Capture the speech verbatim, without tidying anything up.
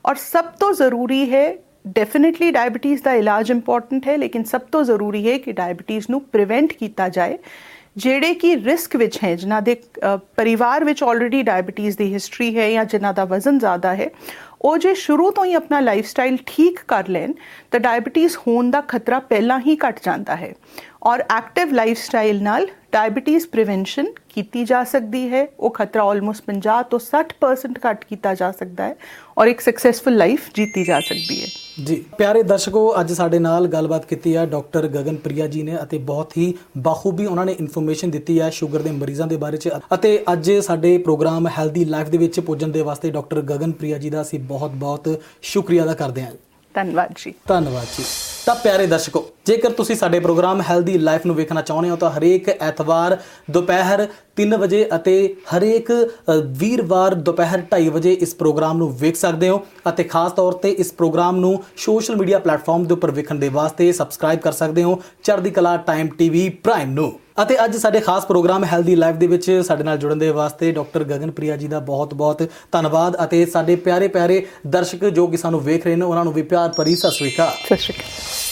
और सब तो ज़रूरी है, डेफिनेटਲੀ ਡਾਇਬਟੀਜ਼ ਦਾ ਇਲਾਜ ਇੰਪੋਰਟੈਂਟ ਹੈ, ਲੇਕਿਨ ਸਭ ਤੋਂ ਜ਼ਰੂਰੀ ਹੈ ਕਿ ਡਾਇਬਟੀਜ਼ ਨੂੰ ਪ੍ਰੀਵੈਂਟ ਕੀਤਾ ਜਾਏ। ਜਿਹੜੇ ਕਿ ਰਿਸਕ ਵਿੱਚ ਹੈ, ਜਿਨ੍ਹਾਂ ਦੇ ਪਰਿਵਾਰ ਵਿੱਚ ਆਲਰੇਡੀ ਡਾਇਬਟੀਜ਼ ਦੀ ਹਿਸਟਰੀ ਹੈ ਜਾਂ ਜਿਨ੍ਹਾਂ ਦਾ ਵਜ਼ਨ ਜ਼ਿਆਦਾ ਹੈ, ਉਹ ਜੇ ਸ਼ੁਰੂ ਤੋਂ ਹੀ ਆਪਣਾ ਲਾਈਫ ਸਟਾਈਲ ਠੀਕ ਕਰ ਲੈਣ ਤਾਂ ਡਾਇਬਟੀਜ਼ ਹੋਣ ਦਾ ਖਤਰਾ ਪਹਿਲਾਂ ਹੀ ਘਟ ਜਾਂਦਾ ਹੈ। ਔਰ ਐਕਟਿਵ ਲਾਈਫ ਸਟਾਈਲ ਨਾਲ ਡਾਇਬਟੀਜ਼ ਪ੍ਰੀਵੈਂਸ਼ਨ ਕੀਤੀ ਜਾ ਸਕਦੀ ਹੈ। ਉਹ ਖਤਰਾ ਆਲਮੋਸਟ ਪੰਜਾਹ ਤੋਂ ਸੱਠ ਪਰਸੈਂਟ ਘੱਟ ਕੀਤਾ ਜਾ ਸਕਦਾ ਹੈ ਔਰ ਇੱਕ ਸਕਸੈਸਫੁਲ ਲਾਈਫ ਜੀਤੀ ਜਾ ਸਕਦੀ ਹੈ। ਜੀ ਪਿਆਰੇ ਦਰਸ਼ਕੋ, ਅੱਜ ਸਾਡੇ ਨਾਲ ਗੱਲਬਾਤ ਕੀਤੀ ਹੈ ਡਾਕਟਰ ਗਗਨਪ੍ਰਿਆ ਜੀ ਨੇ ਅਤੇ ਬਹੁਤ ਹੀ ਬਾਖੂਬੀ ਉਹਨਾਂ ਨੇ ਇਨਫੋਰਮੇਸ਼ਨ ਦਿੱਤੀ ਹੈ ਸ਼ੂਗਰ ਦੇ ਮਰੀਜ਼ਾਂ ਦੇ ਬਾਰੇ 'ਚ। ਅਤੇ ਅੱਜ ਸਾਡੇ ਪ੍ਰੋਗਰਾਮ ਹੈਲਦੀ ਲਾਈਫ ਦੇ ਵਿੱਚ ਪੁੱਜਣ ਦੇ ਵਾਸਤੇ ਡਾਕਟਰ ਗਗਨਪ੍ਰਿਆ ਜੀ ਦਾ ਅਸੀਂ ਬਹੁਤ ਬਹੁਤ ਸ਼ੁਕਰੀਆ ਅਦਾ ਕਰਦੇ ਹਾਂ। ਧੰਨਵਾਦ ਜੀ। ਧੰਨਵਾਦ ਜੀ। ਤਾਂ ਪਿਆਰੇ ਦਰਸ਼ਕੋ, ਜੇਕਰ ਤੁਸੀਂ ਸਾਡੇ ਪ੍ਰੋਗਰਾਮ ਹੈਲਦੀ ਲਾਈਫ ਨੂੰ ਵੇਖਣਾ ਚਾਹੁੰਦੇ ਹੋ ਤਾਂ ਹਰੇਕ ਐਤਵਾਰ ਦੁਪਹਿਰ ਤਿੰਨ ਵਜੇ ਅਤੇ ਹਰੇਕ ਵੀਰਵਾਰ ਦੁਪਹਿਰ ਢਾਈ ਵਜੇ ਇਸ ਪ੍ਰੋਗਰਾਮ ਨੂੰ ਵੇਖ ਸਕਦੇ ਹੋ। ਅਤੇ ਖਾਸ ਤੌਰ 'ਤੇ ਇਸ ਪ੍ਰੋਗਰਾਮ ਨੂੰ ਸੋਸ਼ਲ ਮੀਡੀਆ ਪਲੇਟਫਾਰਮ ਦੇ ਉੱਪਰ ਵੇਖਣ ਦੇ ਵਾਸਤੇ ਸਬਸਕ੍ਰਾਈਬ ਕਰ ਸਕਦੇ ਹੋ ਚੜ੍ਹਦੀ ਕਲਾ ਟਾਈਮ ਟੀਵੀ ਪ੍ਰਾਈਮ ਨੂੰ। ਅਤੇ ਅੱਜ ਸਾਡੇ ਖਾਸ ਪ੍ਰੋਗਰਾਮ ਹੈਲਦੀ ਲਾਈਫ ਦੇ ਵਿੱਚ ਸਾਡੇ ਨਾਲ ਜੁੜਨ ਦੇ ਵਾਸਤੇ ਡਾਕਟਰ ਗਗਨਪ੍ਰਿਆ ਜੀ ਦਾ ਬਹੁਤ ਬਹੁਤ ਧੰਨਵਾਦ। ਅਤੇ ਸਾਡੇ ਪਿਆਰੇ ਪਿਆਰੇ ਦਰਸ਼ਕ ਜੋ ਕਿ ਸਾਨੂੰ ਵੇਖ ਰਹੇ ਨੇ ਉਹਨਾਂ ਨੂੰ ਵੀ ਪਿਆਰ ਭਰੀ ਸਤਿ ਸ਼੍ਰੀ ਅਕਾਲ। ਸਤਿ ਸ਼੍ਰੀ ਅਕਾਲ।